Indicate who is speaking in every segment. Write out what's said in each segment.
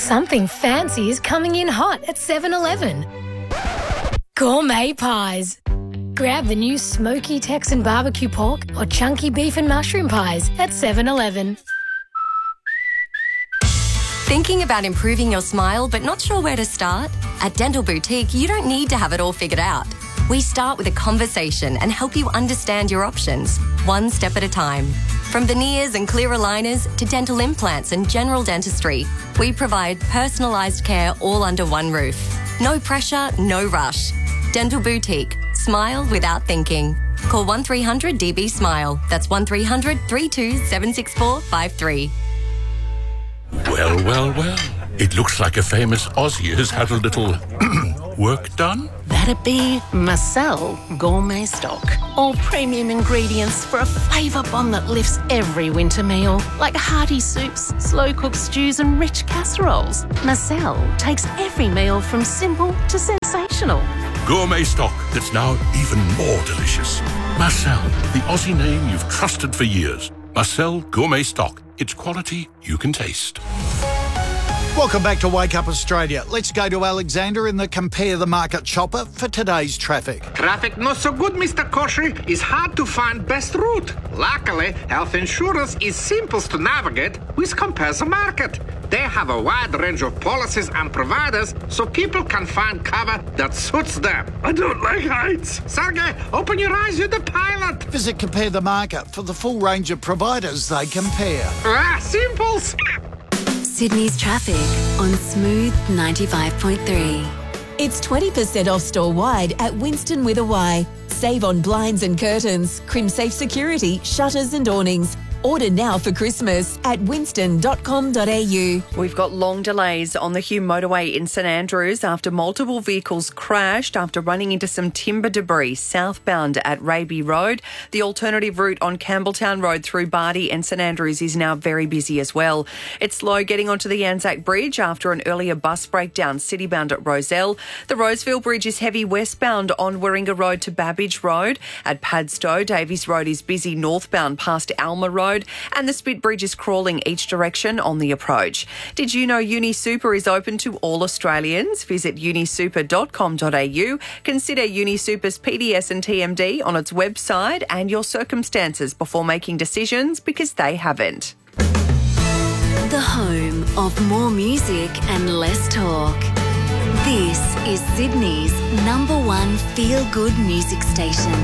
Speaker 1: Something fancy is coming in hot at 7-Eleven. Gourmet pies. Grab the new smoky Texan barbecue pork or chunky beef and mushroom pies at 7-Eleven.
Speaker 2: Thinking about improving your smile but not sure where to start? At Dental Boutique, you don't need to have it all figured out. We start with a conversation and help you understand your options, one step at a time. From veneers and clear aligners to dental implants and general dentistry, we provide personalised care all under one roof. No pressure, no rush. Dental Boutique. Smile without thinking. Call 1300 DB Smile. That's 1300 32 764 53.
Speaker 3: Well. It looks like a famous Aussie has had a little work done.
Speaker 4: That'd be Marcel Gourmet Stock. All premium ingredients for a flavour bomb that lifts every winter meal, like hearty soups, slow-cooked stews and rich casseroles. Marcel takes every meal from simple to sensational.
Speaker 3: Gourmet stock that's now even more delicious. Marcel, the Aussie name you've trusted for years. Marcel Gourmet Stock. It's quality you can taste.
Speaker 5: Welcome back to Wake Up Australia. Let's go to Alexander in the Compare the Market chopper for today's traffic.
Speaker 6: Traffic not so good, Mr. Koshy. It's hard to find best route. Luckily, health insurance is simple to navigate with Compare the Market. They have a wide range of policies and providers so people can find cover that suits them. I don't like heights. Sergey, open your eyes, you're the pilot.
Speaker 5: Visit Compare the Market for the full range of providers they compare.
Speaker 6: Simples.
Speaker 7: Sydney's traffic on Smooth 95.3.
Speaker 8: It's 20% off store-wide at Winston with a Y. Save on blinds and curtains, Crimsafe security, shutters and awnings. Order now for Christmas at winston.com.au.
Speaker 9: We've got long delays on the Hume motorway in St Andrews after multiple vehicles crashed after running into some timber debris southbound at Raby Road. The alternative route on Campbelltown Road through Barty and St Andrews is now very busy as well. It's slow getting onto the Anzac Bridge after an earlier bus breakdown citybound at Rozelle. The Roseville Bridge is heavy westbound on Warringah Road to Babbage Road. At Padstow, Davies Road is busy northbound past Alma Road. And the Spit Bridge is crawling each direction on the approach. Did you know UniSuper is open to all Australians? Visit unisuper.com.au. Consider UniSuper's PDS and TMD on its website and your circumstances before making decisions because they haven't.
Speaker 7: The home of more music and less talk. This is Sydney's #1 feel-good music station.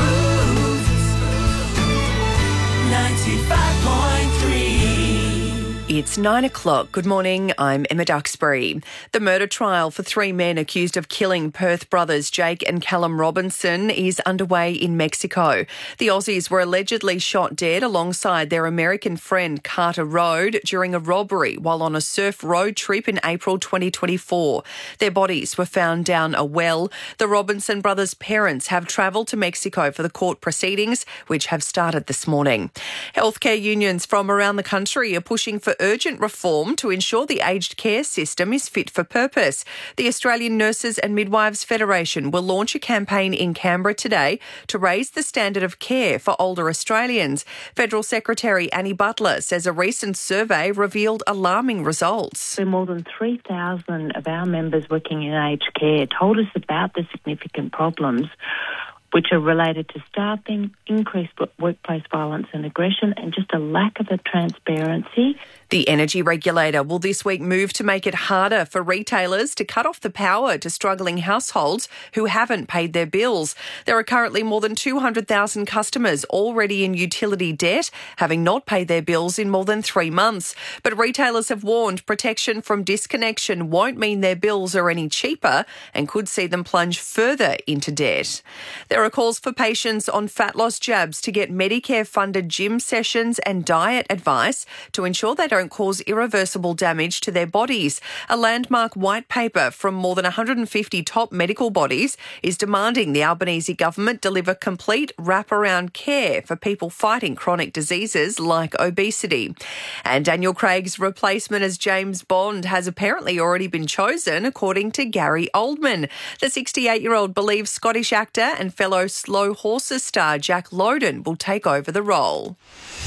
Speaker 10: 95.3.
Speaker 9: It's 9 o'clock. Good morning. I'm Emma Duxbury. The murder trial for 3 men accused of killing Perth brothers Jake and Callum Robinson is underway in Mexico. The Aussies were allegedly shot dead alongside their American friend Carter Road during a robbery while on a surf road trip in April 2024. Their bodies were found down a well. The Robinson brothers' parents have travelled to Mexico for the court proceedings, which have started this morning. Healthcare unions from around the country are pushing for urgent reform to ensure the aged care system is fit for purpose. The Australian Nurses and Midwives Federation will launch a campaign in Canberra today to raise the standard of care for older Australians. Federal Secretary Annie Butler says a recent survey revealed alarming results.
Speaker 11: More than 3,000 of our members working in aged care told us about the significant problems which are related to staffing, increased workplace violence and aggression, and just a lack of a transparency.
Speaker 9: The energy regulator will this week move to make it harder for retailers to cut off the power to struggling households who haven't paid their bills. There are currently more than 200,000 customers already in utility debt, having not paid their bills in more than 3 months. But retailers have warned protection from disconnection won't mean their bills are any cheaper and could see them plunge further into debt. There are calls for patients on fat loss jabs to get Medicare-funded gym sessions and diet advice to ensure they don't cause irreversible damage to their bodies. A landmark white paper from more than 150 top medical bodies is demanding the Albanese government deliver complete wraparound care for people fighting chronic diseases like obesity. And Daniel Craig's replacement as James Bond has apparently already been chosen, according to Gary Oldman. The 68-year-old believes Scottish actor and fellow Slow Horses star Jack Lowden will take over the role.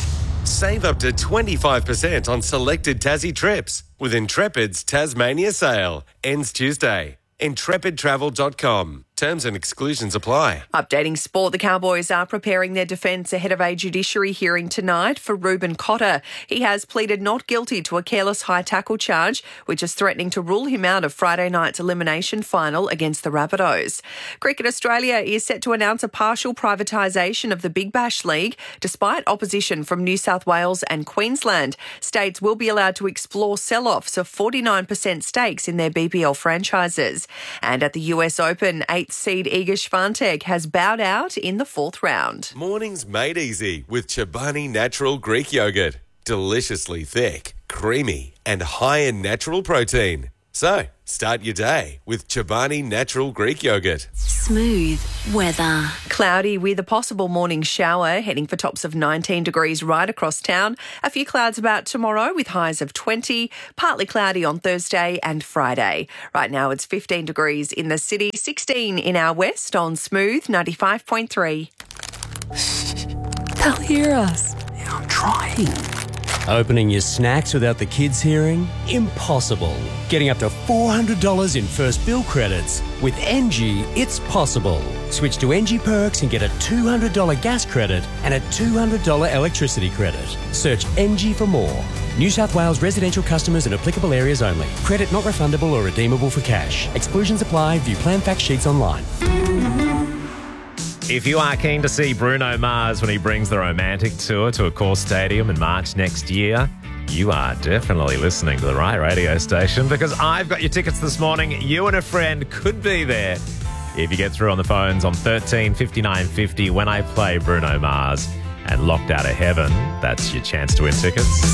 Speaker 10: Save up to 25% on selected Tassie trips with Intrepid's Tasmania sale. Ends Tuesday. IntrepidTravel.com. Terms and exclusions apply.
Speaker 9: Updating sport, the Cowboys are preparing their defence ahead of a judiciary hearing tonight for Ruben Cotter. He has pleaded not guilty to a careless high tackle charge, which is threatening to rule him out of Friday night's elimination final against the Rabbitohs. Cricket Australia is set to announce a partial privatisation of the Big Bash League, despite opposition from New South Wales and Queensland. States will be allowed to explore sell-offs of 49% stakes in their BPL franchises. And at the US Open, 8th seed Iga Swiatek has bowed out in the fourth round.
Speaker 10: Mornings made easy with Chobani Natural Greek Yogurt. Deliciously thick, creamy and high in natural protein. So, start your day with Chobani Natural Greek Yogurt.
Speaker 7: Smooth weather.
Speaker 9: Cloudy with a possible morning shower, heading for tops of 19 degrees right across town. A few clouds about tomorrow with highs of 20. Partly cloudy on Thursday and Friday. Right now it's 15 degrees in the city, 16 in our west on Smooth 95.3.
Speaker 12: They'll hear us. Yeah, I'm trying. Opening your snacks without the kids hearing? Impossible. Getting up to $400 in first bill credits. With NG, it's possible. Switch to NG Perks and get a $200 gas credit and a $200 electricity credit. Search NG for more. New South Wales residential customers in applicable areas only. Credit not refundable or redeemable for cash. Exclusions apply. View plan fact sheets online.
Speaker 13: If you are keen to see Bruno Mars when he brings the Romantic Tour to Accor Stadium in March next year, you are definitely listening to the right radio station, because I've got your tickets this morning. You and a friend could be there if you get through on the phones on 13 59 50 when I play Bruno Mars. And Locked Out of Heaven, that's your chance to win tickets.